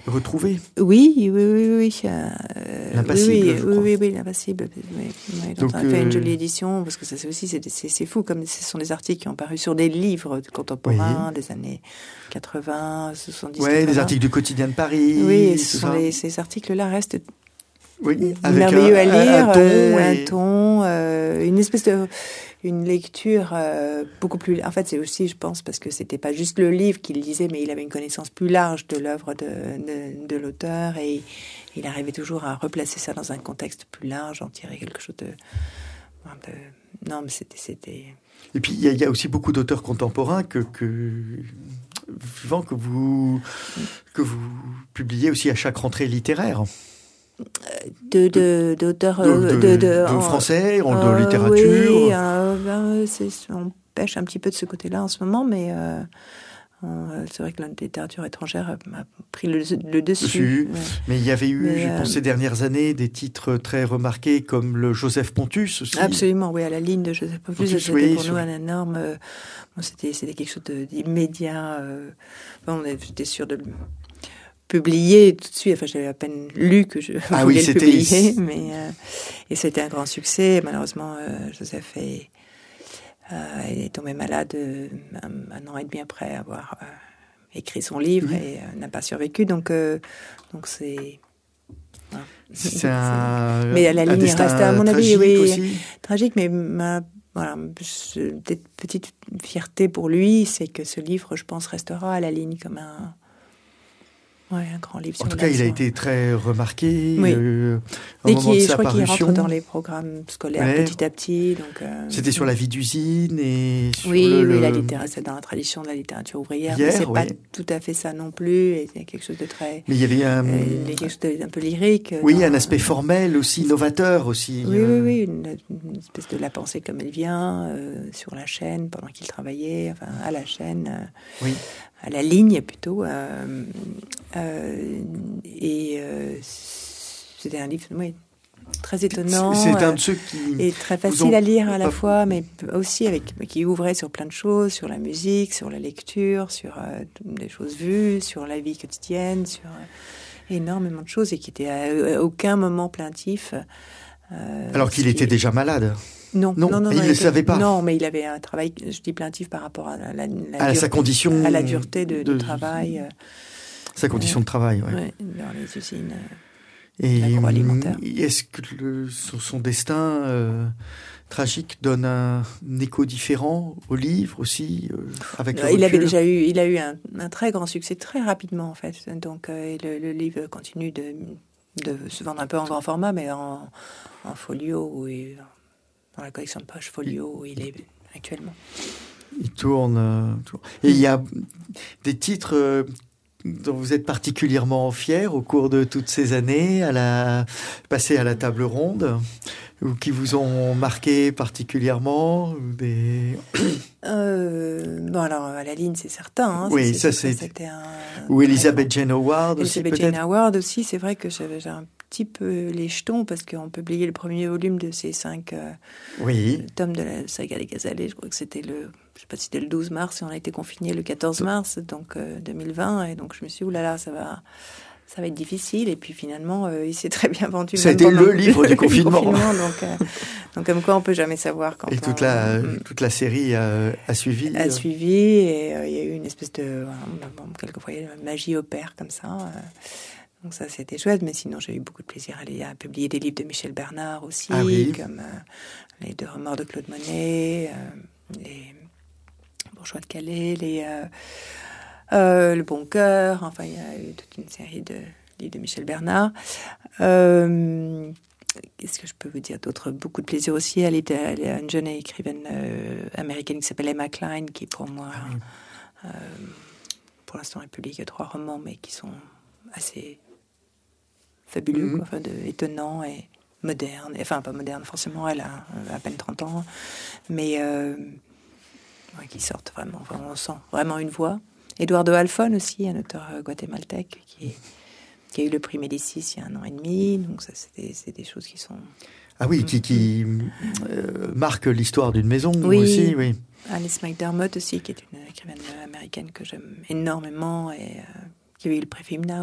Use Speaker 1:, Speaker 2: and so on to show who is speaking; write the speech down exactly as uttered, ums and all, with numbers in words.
Speaker 1: retrouvé.
Speaker 2: Oui, oui, oui, oui. Euh,
Speaker 1: L'Impassible,
Speaker 2: oui, oui,
Speaker 1: je
Speaker 2: oui,
Speaker 1: crois.
Speaker 2: oui, oui, l'Impassible. Oui, oui, dont
Speaker 1: Donc,
Speaker 2: on a fait
Speaker 1: euh,
Speaker 2: une jolie édition, parce que ça, c'est aussi, c'est, c'est, c'est fou, comme ce sont des articles qui ont paru sur des livres contemporains
Speaker 1: Oui.
Speaker 2: des années quatre-vingts, soixante-dix,
Speaker 1: Ouais,
Speaker 2: quatre-vingts.
Speaker 1: des articles du quotidien de Paris.
Speaker 2: Oui, et
Speaker 1: tout
Speaker 2: ce sont
Speaker 1: ça.
Speaker 2: des, ces articles-là restent
Speaker 1: Oui, avec
Speaker 2: merveilleux
Speaker 1: un,
Speaker 2: à lire,
Speaker 1: un, un ton,
Speaker 2: euh, un,
Speaker 1: et...
Speaker 2: ton euh, une espèce de une lecture euh, beaucoup plus. En fait, c'est aussi, je pense, parce que c'était pas juste le livre qu'il lisait, mais il avait une connaissance plus large de l'œuvre de, de, de l'auteur, et il arrivait toujours à replacer ça dans un contexte plus large, en tirer quelque chose de. de non, mais c'était, c'était.
Speaker 1: Et puis il y, y a aussi beaucoup d'auteurs contemporains que, que vivant que vous que vous publiez aussi à chaque rentrée littéraire.
Speaker 2: De, de, d'auteurs
Speaker 1: de, de,
Speaker 2: de, de,
Speaker 1: de
Speaker 2: en,
Speaker 1: français, en,
Speaker 2: euh,
Speaker 1: de littérature.
Speaker 2: Oui, euh, ben, c'est, on pêche un petit peu de ce côté-là en ce moment, mais euh, euh, c'est vrai que la littérature étrangère a pris le, le dessus.
Speaker 1: dessus.
Speaker 2: Ouais.
Speaker 1: Mais il y avait eu,
Speaker 2: mais,
Speaker 1: je
Speaker 2: euh,
Speaker 1: pense, ces dernières années, des titres très remarqués comme le Joseph Pontus aussi.
Speaker 2: Absolument, oui, à la ligne de Joseph Pontus,
Speaker 1: Pontus,
Speaker 2: c'était
Speaker 1: oui,
Speaker 2: pour
Speaker 1: sur...
Speaker 2: nous un énorme. Euh, bon, c'était, c'était quelque chose de, d'immédiat. Euh, bon, on était sûr de publier tout de suite. Enfin, j'avais à peine lu que je
Speaker 1: ah
Speaker 2: voulais
Speaker 1: oui,
Speaker 2: le
Speaker 1: c'était...
Speaker 2: publier, mais euh, et c'était un grand succès. Malheureusement, euh, Joseph est, euh, est tombé malade euh, un, un an et demi après avoir euh, écrit son livre, mmh. et euh, n'a pas survécu. Donc, euh, donc c'est. Ouais.
Speaker 1: C'est un.
Speaker 2: Mais à la ligne reste, à mon avis, oui,
Speaker 1: aussi.
Speaker 2: tragique, mais ma. Voilà, peut-être petite fierté pour lui, c'est que ce livre, je pense, restera à la ligne comme un. Ouais, un grand livre.
Speaker 1: En tout cas, il a été très remarqué.
Speaker 2: Oui.
Speaker 1: Euh, au
Speaker 2: et
Speaker 1: moment
Speaker 2: qui,
Speaker 1: de
Speaker 2: je
Speaker 1: sa
Speaker 2: crois qu'il
Speaker 1: parution.
Speaker 2: rentre dans les programmes scolaires ouais. petit à petit. Donc, euh,
Speaker 1: c'était sur la vie d'usine et sur
Speaker 2: oui,
Speaker 1: le,
Speaker 2: oui,
Speaker 1: le...
Speaker 2: la littérature, c'est dans la tradition de la littérature ouvrière.
Speaker 1: Hier,
Speaker 2: mais c'est
Speaker 1: oui.
Speaker 2: pas tout à fait ça non plus. Et c'est quelque chose de très.
Speaker 1: Mais il y avait un.
Speaker 2: Euh, quelque chose d'un peu lyrique.
Speaker 1: Oui,
Speaker 2: dans,
Speaker 1: un aspect formel aussi, novateur aussi.
Speaker 2: Oui, euh... oui, oui, une, une espèce de la pensée comme elle vient euh, sur la chaîne pendant qu'il travaillait, enfin à la chaîne. Euh,
Speaker 1: oui.
Speaker 2: À la ligne plutôt, euh, euh, et euh, c'était un livre, oui, très étonnant.
Speaker 1: C'est un de ceux qui
Speaker 2: et très facile à lire à la fois, mais aussi avec qui ouvrait sur plein de choses, sur la musique, sur la lecture, sur euh, des choses vues, sur la vie quotidienne, sur euh, énormément de choses, et qui était à, à aucun moment plaintif.
Speaker 1: Euh, Alors qu'il était déjà malade.
Speaker 2: Non,
Speaker 1: non,
Speaker 2: non, non,
Speaker 1: il ne
Speaker 2: non,
Speaker 1: le savait pas.
Speaker 2: Non, mais il avait un travail, je dis plaintif par rapport à la, la, la
Speaker 1: à
Speaker 2: dure,
Speaker 1: sa condition,
Speaker 2: à la dureté de, de, de travail. Euh,
Speaker 1: sa condition euh, de travail, oui.
Speaker 2: Ouais, dans les usines euh,
Speaker 1: et
Speaker 2: agroalimentaires.
Speaker 1: Est-ce que le, son, son destin euh, tragique donne un, un écho différent au livre aussi, euh, avec le
Speaker 2: Il
Speaker 1: recul.
Speaker 2: avait déjà eu, il a eu un, un très grand succès très rapidement en fait. Donc euh, le, le livre continue de, de se vendre un peu en grand format, mais en, en folio et dans la collection de poche folio où il est actuellement.
Speaker 1: Il tourne. Euh, tourne. Et il y a des titres euh, dont vous êtes particulièrement fiers au cours de toutes ces années, à la, passés à la table ronde, ou qui vous ont marqué particulièrement ou des...
Speaker 2: euh, Bon, alors, à la ligne, c'est certain. Hein,
Speaker 1: oui,
Speaker 2: ça,
Speaker 1: c'est...
Speaker 2: ça c'était un...
Speaker 1: Ou Elizabeth Jane Howard aussi,
Speaker 2: Elizabeth
Speaker 1: peut-être.
Speaker 2: Jane Howard aussi, c'est vrai que j'avais un petit peu les jetons, parce qu'on publiait le premier volume de ces cinq euh,
Speaker 1: oui.
Speaker 2: tomes de la saga des Gazelets. Je crois que c'était le... Je sais pas si c'était le douze mars, et on a été confinés le quatorze mars, donc euh, deux mille vingt, et donc je me suis dit, oulala, ça va... ça va être difficile, et puis finalement euh, il s'est très bien vendu.
Speaker 1: Ça a été le livre du confinement,
Speaker 2: confinement donc, euh, donc comme quoi on peut jamais savoir quand
Speaker 1: et
Speaker 2: on,
Speaker 1: toute la
Speaker 2: euh,
Speaker 1: toute la série a, a suivi
Speaker 2: a suivi, et il euh, y a eu une espèce de euh, bon, quelquefois la magie opère comme ça, euh, donc ça c'était chouette. Mais sinon j'ai eu beaucoup de plaisir à, aller, à publier des livres de Michel Bernard aussi,
Speaker 1: ah oui.
Speaker 2: comme euh, les Deux remords de Claude Monet, euh, les Bourgeois de Calais, les euh, Euh, Le Bon Cœur, enfin il y a eu toute une série de livres de Michel Bernard. Euh, qu'est-ce que je peux vous dire d'autre? Beaucoup de plaisir aussi. Elle est, elle est une jeune écrivaine euh, américaine qui s'appelle Emma Klein, qui pour moi, ah oui. euh, pour l'instant, elle publie que trois romans, mais qui sont assez fabuleux, mm-hmm. quoi, enfin, de, étonnants et modernes. Enfin, pas modernes forcément, elle a à peine trente ans, mais euh, ouais, qui sortent vraiment, vraiment, on sent vraiment une voix. Eduardo Halfon aussi, un auteur guatémaltèque qui, est, qui a eu le prix Médicis il y a un an et demi. Donc ça, c'est des, c'est des choses qui sont...
Speaker 1: Ah oui, qui, qui euh, marquent l'histoire d'une maison
Speaker 2: oui.
Speaker 1: aussi. Oui.
Speaker 2: Alice McDermott aussi, qui est une écrivaine américaine que j'aime énormément, et euh, qui a eu le prix Femina